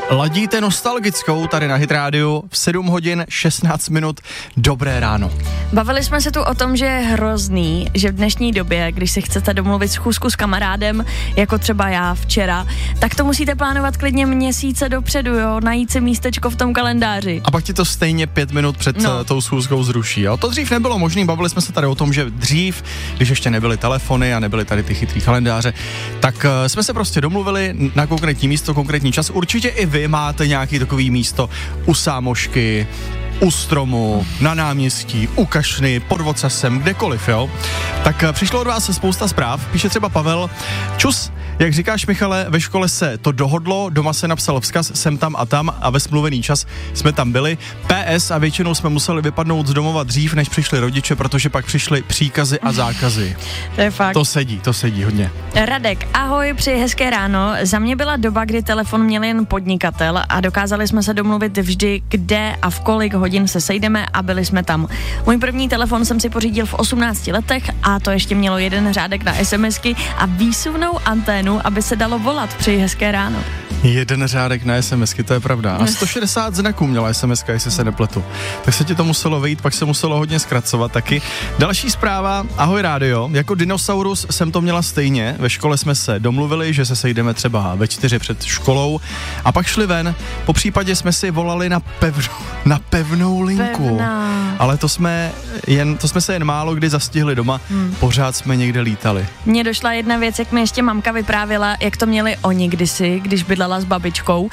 Ladíte nostalgickou tady na Hit Radio v 7 hodin 16 minut. Dobré ráno. Bavili jsme se tu o tom, že je hrozný, že v dnešní době, když si chcete domluvit schůzku s kamarádem, jako třeba já včera, tak to musíte plánovat klidně měsíce dopředu, jo, najít si místečko v tom kalendáři. A pak ti to stejně 5 minut před tou schůzkou zruší, jo. To dřív nebylo možné, bavili jsme se tady o tom, že dřív, když ještě nebyly telefony a nebyly tady ty chytrý kalendáře, tak jsme se prostě domluvili na konkrétní místo, konkrétní čas. Určitě i vy máte nějaký takový místo u sámošky, u stromu, na náměstí, u kašny, pod vocasem, kdekoliv, jo. Tak přišlo od vás spousta zpráv, píše třeba Pavel. Čus, jak říkáš, Michale, ve škole se to dohodlo, doma se napsal vzkaz, jsem tam a ve smluvený čas jsme tam byli. PS a většinou jsme museli vypadnout z domova dřív, než přišli rodiče, protože pak přišly příkazy a zákazy. To je fakt. To sedí hodně. Radek, ahoj, přeji hezké ráno. Za mě byla doba, kdy telefon měl jen podnikatel a dokázali jsme se domluvit vždy, kde a v kolik hodin se sejdeme a byli jsme tam. Můj první telefon jsem si pořídil v 18 letech a to ještě mělo jeden řádek na SMSky a výsuvnou anténu, aby se dalo volat. Přeji hezké ráno. Jeden řádek na SMSky, to je pravda. A 160 znaků měla SMSka, jestli se nepletu. Tak se ti to muselo vejít, pak se muselo hodně zkracovat taky. Další zpráva, ahoj rádio, jako dinosaurus jsem to měla stejně. Ve škole jsme se domluvili, že se sejdeme třeba ve 4 před školou a pak šli ven. Po případě jsme si volali na pevnou linku. Pevná. Ale to jsme se jen málo kdy zastihli doma. Pořád jsme někde lítali. Mně došla jedna věc, jak mi ještě mamka vyprávěla, jak to měli oni kdysi, když bydlela s babičkou,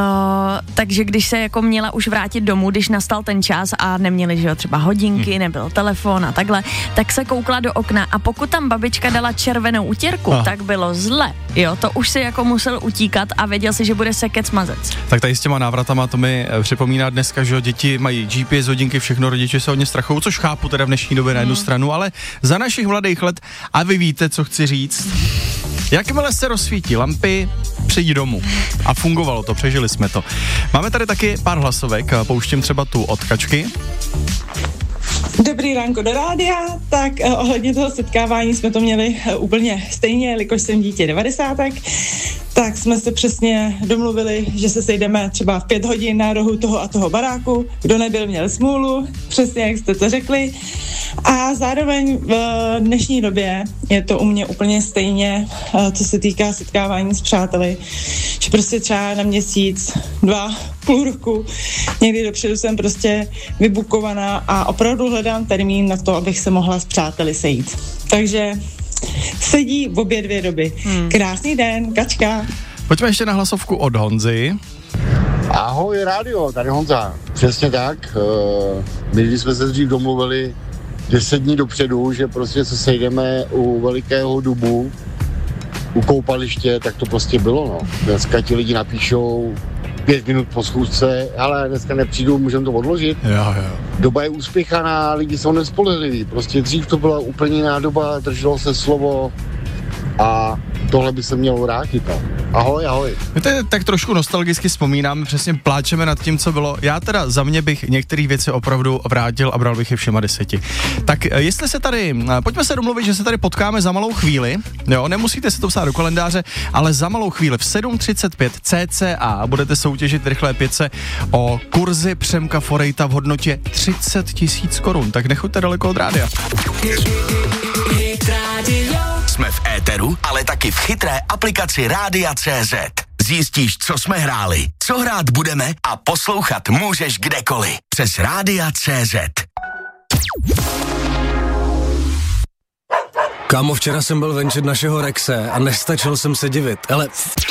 takže když se jako měla už vrátit domů, když nastal ten čas a neměli, že jo, třeba hodinky, nebyl telefon a takhle, tak se koukla do okna a pokud tam babička dala červenou utěrku, tak bylo zle, jo, to už si jako musel utíkat a věděl si, že bude sekec mazec. Tak tady s těma návratama to mi připomíná dneska, že jo, děti mají GPS hodinky, všechno, rodiče se hodně strachují, což chápu teda v dnešní době na jednu stranu, ale za našich mladých let, a vy víte, co chci říct, jakmile se rozsvítí lampy, přijď domů. A fungovalo to, přežili jsme to. Máme tady taky pár hlasovek, pouštím třeba tu od Kačky. Dobrý ránko do rádia, tak ohledně toho setkávání jsme to měli úplně stejně, jelikož jsem dítě 90, tak jsme se přesně domluvili, že se sejdeme třeba v 5 hodin na rohu toho a toho baráku, kdo nebyl, měl smůlu, přesně jak jste to řekli. A zároveň v dnešní době je to u mě úplně stejně, co se týká setkávání s přáteli, že prostě třeba na měsíc, 2, půl roku, někdy dopředu jsem prostě vybukovaná a opravdu hledám termín na to, abych se mohla s přáteli sejít. Takže sedí v obě dvě doby. Krásný den, Kačka. Pojďme ještě na hlasovku od Honzy. Ahoj rádio, tady Honza. Přesně tak. My když jsme se dřív domluvili 10 dní dopředu, že prostě se sejdeme u velikého dubu, u koupaliště, tak to prostě bylo, no. Dneska ti lidi napíšou 5 minut po schůzce, ale dneska nepřijdu, můžeme to odložit. Jo. Doba je uspěchaná, lidi jsou nespolehliví. Prostě dřív to byla úplně jiná doba, drželo se slovo a tohle by se mělo vrátit. Ahoj. My tady tak trošku nostalgicky vzpomínáme, přesně pláčeme nad tím, co bylo. Já teda za mě bych některé věci opravdu vrátil a bral bych je všema 10. Tak jestli se tady, pojďme se domluvit, že se tady potkáme za malou chvíli, jo, nemusíte si to psát do kalendáře, ale za malou chvíli v 7:35 cca budete soutěžit v rychlé 5 o kurzy Přemka Forejta v hodnotě 30 000 korun, tak nechoďte daleko od rádia. Jsme v éteru, ale taky v chytré aplikaci Rádia.cz. Zjistíš, co jsme hráli, co hrát budeme a poslouchat můžeš kdekoliv. Přes Rádia.cz. Kámo, včera jsem byl venčit našeho Rexe a nestačil jsem se divit, ale